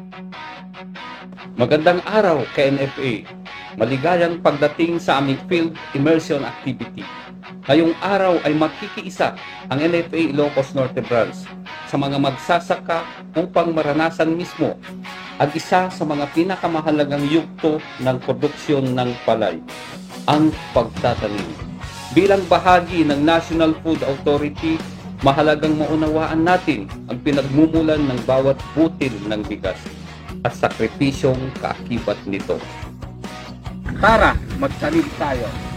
Magandang araw kay NFA. Maligayang pagdating sa aming field immersion activity. Ngayong araw ay makikiisa ang NFA Ilocos Norte Branch sa mga magsasaka upang maranasan mismo ang isa sa mga pinakamahalagang yugto ng produksyon ng palay, ang pagtatanim. Bilang bahagi ng National Food Authority, mahalagang maunawaan natin ang pinagmumulan ng bawat butil ng bigas at sakripisyong kaakibat nito. Tara, magtanim tayo.